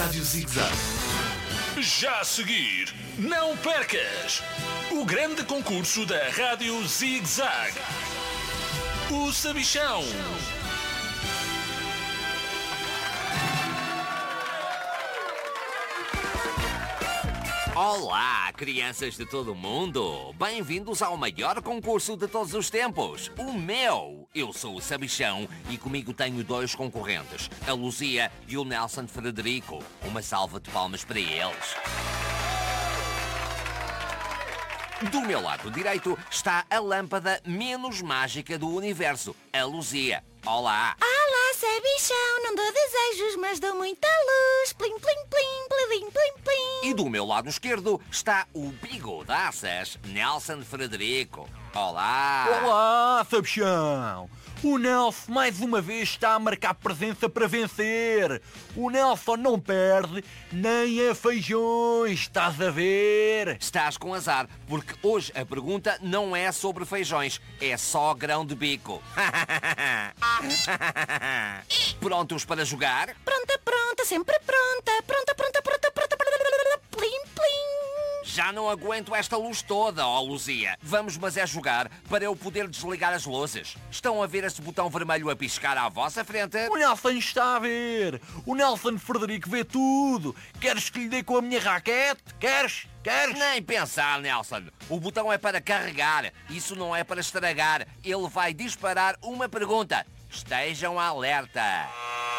Rádio Zig-Zag. Já a seguir, não percas o grande concurso da Rádio Zig-Zag. O Sabichão. Olá, crianças de todo o mundo! Bem-vindos ao maior concurso de todos os tempos, o meu! Eu sou o Sabichão e comigo tenho dois concorrentes, a Luzia e o Nelson Frederico. Uma salva de palmas para eles. Do meu lado direito está a lâmpada menos mágica do universo, a Luzia. Olá! Olá, Sabichão, não dou desejos, mas dou muita luz. Plim, plim, plim, plim, plim, plim. E do meu lado esquerdo está o bigodaças Nelson Frederico. Olá! Olá, Sabichão! O Nelson mais uma vez está a marcar presença para vencer. O Nelson não perde nem a feijões, estás a ver? Estás com azar, porque hoje a pergunta não é sobre feijões, é só grão de bico. Prontos para jogar? Pronta, pronta, sempre pronta. Pronta, pronta, pronta, pronta, pronta. Plim, plim. Já não aguento esta luz toda, ó Luzia. Vamos, mas é jogar para eu poder desligar as luzes. Estão a ver esse botão vermelho a piscar à vossa frente? O Nelson está a ver. O Nelson Frederico vê tudo. Queres que lhe dê com a minha raquete? Queres? Queres? Nem pensar, Nelson. O botão é para carregar. Isso não é para estragar. Ele vai disparar uma pergunta. Estejam alerta.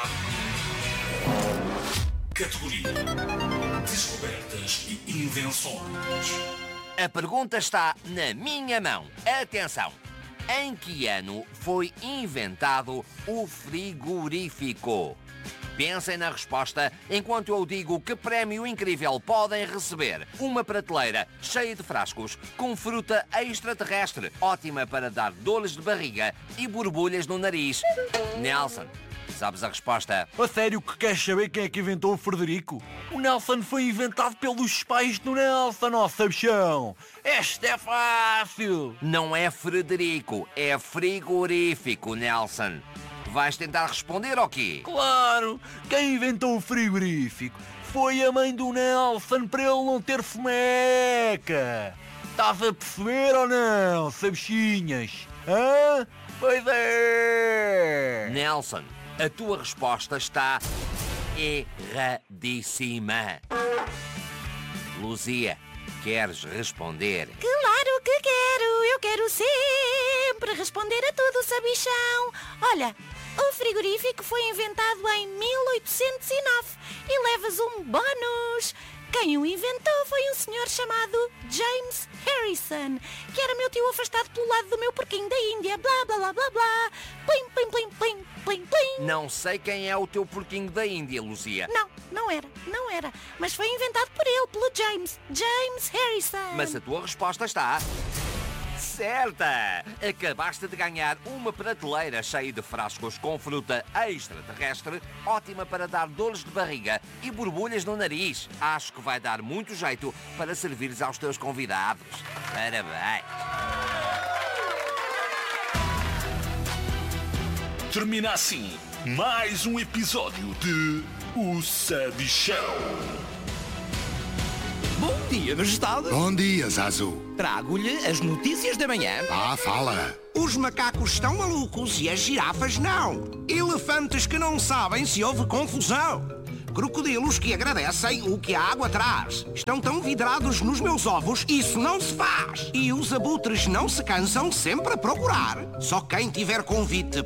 Categoria Descobertas e Invenções. A pergunta está na minha mão. Atenção! Em que ano foi inventado o frigorífico? Pensem na resposta enquanto eu digo que prémio incrível podem receber. Uma prateleira cheia de frascos com fruta extraterrestre, ótima para dar dores de barriga e borbulhas no nariz. Nelson, sabes a resposta? A sério que queres saber quem é que inventou o Frederico? O Nelson foi inventado pelos pais do Nelson, ó Sabichão! Esta é fácil! Não é Frederico, é frigorífico, Nelson. Vais tentar responder ou quê? Claro! Quem inventou o frigorífico foi a mãe do Nelson para ele não ter fomeca! Estás a perceber ou não, Sabichinhas? Hã? Pois é! Nelson, a tua resposta está erradíssima. Luzia, queres responder? Claro que quero. Eu quero sempre responder a tudo, Sabichão. Olha, o frigorífico foi inventado em 1809 e levas um bónus. Quem o inventou foi um senhor chamado James Harrison, que era meu tio afastado pelo lado do meu porquinho da Índia. Blá, blá, blá, blá, blá. Plim, plim, plim, plim, plim, plim. Não sei quem é o teu porquinho da Índia, Luzia. Não era. Mas foi inventado por ele, pelo James Harrison. Mas a tua resposta está certa! Acabaste de ganhar uma prateleira cheia de frascos com fruta extraterrestre, ótima para dar dores de barriga e borbulhas no nariz. Acho que vai dar muito jeito para servires aos teus convidados. Parabéns! Termina assim mais um episódio de O Sabichão. Bom dia, Majestade. Bom dia, Zazu. Trago-lhe as notícias da manhã. Fala. Os macacos estão malucos e as girafas não. Elefantes que não sabem se houve confusão. Crocodilos que agradecem o que a água traz. Estão tão vidrados nos meus ovos, isso não se faz. E os abutres não se cansam sempre a procurar. Só quem tiver convite